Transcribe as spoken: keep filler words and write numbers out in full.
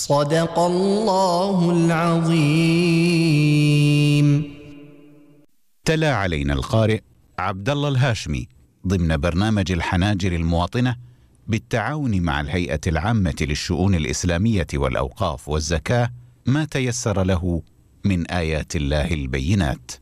صدق الله العظيم. تلا علينا القارئ عبد الله الهاشمي ضمن برنامج الحناجر المواطنة بالتعاون مع الهيئة العامة للشؤون الإسلامية والأوقاف والزكاة ما تيسر له من آيات الله البينات.